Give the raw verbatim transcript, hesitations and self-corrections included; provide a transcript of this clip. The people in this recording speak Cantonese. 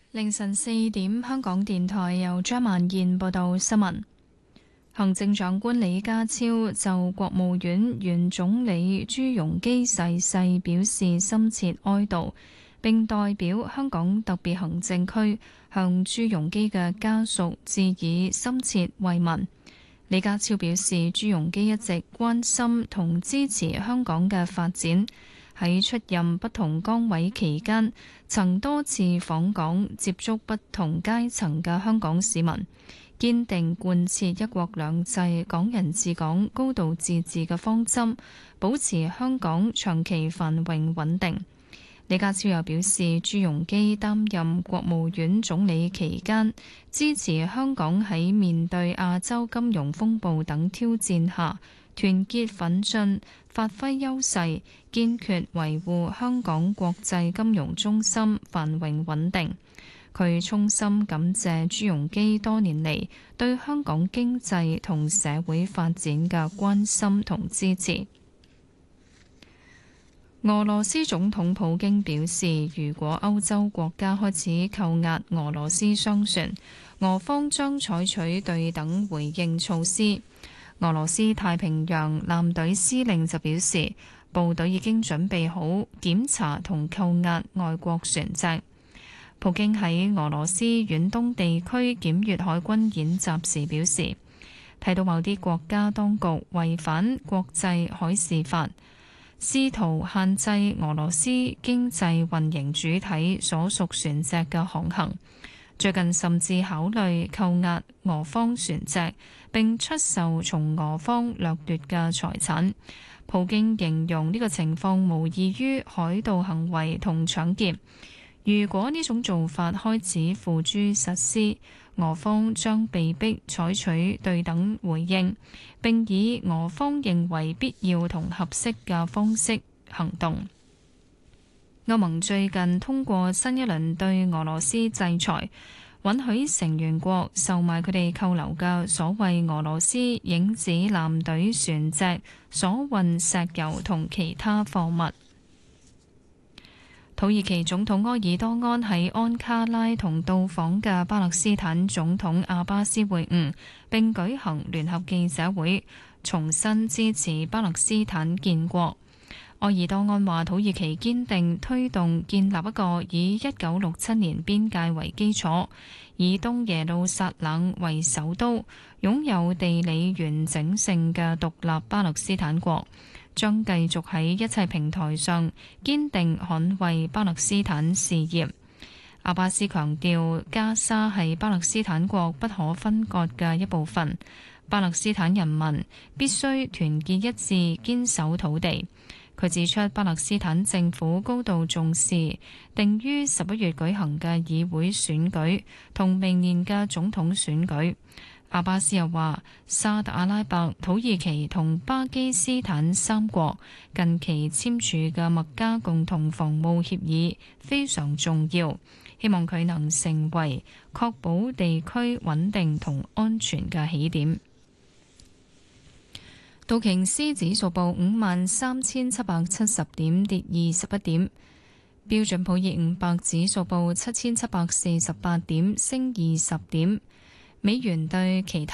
凌晨四點，香港電台由張曼燕報道新聞。行政長官李家超就國務院原總理朱鎔基逝世表示深切哀悼，並代表香港特別行政區向朱鎔基嘅家屬致以深切慰問。李家超表示，朱鎔基一直關心同支持香港嘅發展，喺出任不同崗位期間，曾多次訪港接觸不同階層嘅香港市民，堅定貫徹一國兩制、港人治港、高度自治嘅方針，保持香港長期繁榮穩定。李家超又表示，朱鎔基擔任國務院總理期間，支持香港喺面對亞洲金融風暴等挑戰下，團結奮進，發揮優勢，堅決維護香港國際金融中心繁榮穩定。佢衷心感謝朱鎔基多年嚟對香港經濟同社會發展嘅關心同支持。俄羅斯總統普京表示，如果歐洲國家開始扣押俄羅斯商船，俄方將採取對等回應措施。俄羅斯太平洋艦隊司令就表示，部隊已經準備好檢查同扣押外國船隻。普京喺俄羅斯遠東地區檢閱海軍演習時表示，睇到某啲國家當局違反國際海事法，試圖限制俄羅斯經濟運營主體所屬船隻嘅航行，最近甚至考慮扣押俄方船隻，並出售從俄方掠奪嘅財產。普京形容呢個情況無異於海盜行為同搶劫。如果呢種做法開始付諸實施，俄方將被迫採取對等回應，並以俄方認為必要同合適嘅方式行動。歐盟最近通過新一輪對俄羅斯制裁，允許成員國售賣佢哋扣留嘅所謂俄羅斯影子艦隊船隻所運石油同其他貨物。土耳其總統埃爾多安喺安卡拉同到訪嘅巴勒斯坦總統阿巴斯會晤，並舉行聯合記者會，重申支持巴勒斯坦建國。埃爾多安話，土耳其堅定推動建立一個以一九六七年邊界為基礎，以東耶路撒冷為首都，擁有地理完整性嘅獨立巴勒斯坦國，將繼續喺一切平台上堅定捍衛巴勒斯坦事業。阿巴斯強調，加沙係巴勒斯坦國不可分割嘅一部分，巴勒斯坦人民必須團結一致，堅守土地。佢指出，巴勒斯坦政府高度重視定於十一月舉行嘅議會選舉同明年嘅總統選舉。阿巴斯又話，沙特阿拉伯、土耳其同巴基斯坦三國近期簽署嘅麥加共同防務協議非常重要，希望佢能成為確保地區穩定同安全嘅起點。道瓊斯指數報五萬三千七百七十點，跌二十一點。標準普爾五百指數報七千七百四十八點，升二十點。美元對其他